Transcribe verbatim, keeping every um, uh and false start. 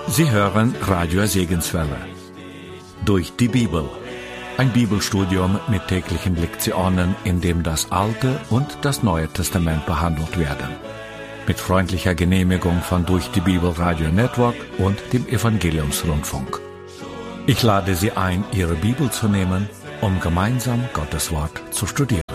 Sie hören Radio Segenswelle. Durch die Bibel. Ein Bibelstudium mit täglichen Lektionen, in dem das Alte und das Neue Testament behandelt werden. Mit freundlicher Genehmigung von Durch die Bibel Radio Network und dem Evangeliumsrundfunk. Ich lade Sie ein, Ihre Bibel zu nehmen, um gemeinsam Gottes Wort zu studieren.